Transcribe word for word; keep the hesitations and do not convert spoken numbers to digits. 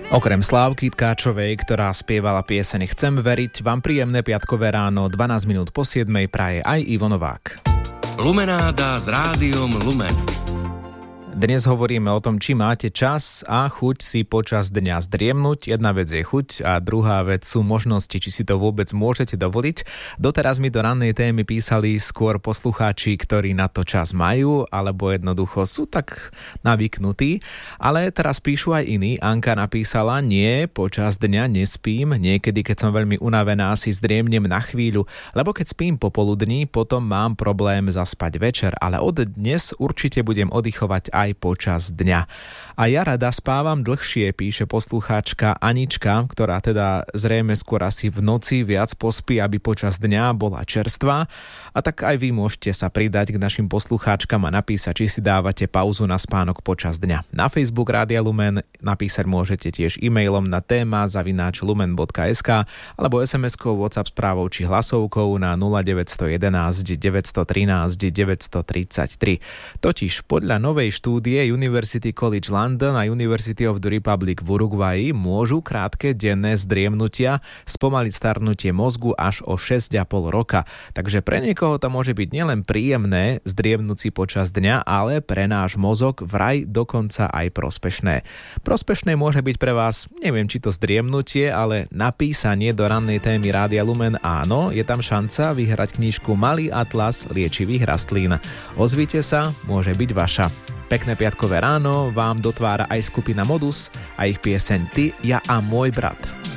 Okrem Slávky Tkáčovej, ktorá spievala pieseň Chcem veriť, vám príjemné piatkové ráno dvanásť minút po siedmej praje aj Ivo Novák. Lumenáda s rádiom Lumen. Dnes hovoríme o tom, či máte čas a chuť si počas dňa zdriemnúť. Jedna vec je chuť a druhá vec sú možnosti, či si to vôbec môžete dovoliť. Doteraz mi do rannej témy písali skôr poslucháči, ktorí na to čas majú, alebo jednoducho sú tak navyknutí. Ale teraz píšu aj iní. Anka napísala, nie, počas dňa nespím. Niekedy, keď som veľmi unavená, si zdriemnem na chvíľu, lebo keď spím popoludní, potom mám problém zaspať večer, ale od dnes určite budem oddychovať aj aj počas dňa. A ja rada spávam dlhšie, píše poslucháčka Anička, ktorá teda zrejme skôr asi v noci viac pospí, aby počas dňa bola čerstvá. A tak aj vy môžete sa pridať k našim poslucháčkam a napísať, či si dávate pauzu na spánok počas dňa. Na Facebook Rádia Lumen napísať môžete tiež e-mailom na téma zavináč lumen bodka es ká alebo es em eskou, WhatsApp správou či hlasovkou na nula deväť jedna jedna deväť jedna tri deväť tri tri. Totiž podľa novej štúdie University College London a University of the Republic v Uruguayi môžu krátke denné zdriemnutia spomaliť starnutie mozgu až o šesť a pol roka. Takže pre niekoho to môže byť nielen príjemné zdriemnúť si počas dňa, ale pre náš mozog vraj dokonca aj prospešné. Prospešné môže byť pre vás, neviem či to zdriemnutie, ale napísanie do rannej témy Rádia Lumen áno, je tam šanca vyhrať knižku Malý atlas liečivých rastlín. Ozvite sa, môže byť vaša. Pekné piatkové ráno vám dotvára aj skupina Modus a ich pieseň Ty, ja a môj brat.